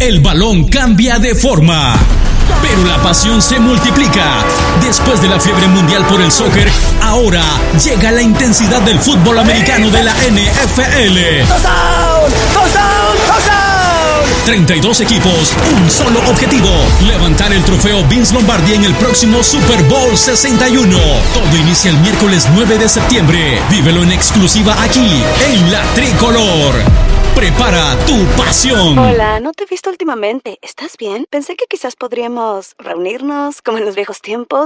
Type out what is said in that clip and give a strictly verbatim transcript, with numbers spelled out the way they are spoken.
el balón cambia de forma, pero la pasión se multiplica. Después de la fiebre mundial por el soccer, ahora llega la intensidad del fútbol americano de la N F L. ¡Touchdown! ¡Touchdown! ¡Touchdown! treinta y dos equipos, un solo objetivo: levantar el trofeo Vince Lombardi en el próximo Super Bowl sesenta y uno. Todo inicia el miércoles nueve de septiembre. Vívelo en exclusiva aquí, en La Tricolor. Prepara tu pasión. Hola, no te he visto últimamente. ¿Estás bien? Pensé que quizás podríamos reunirnos como en los viejos tiempos.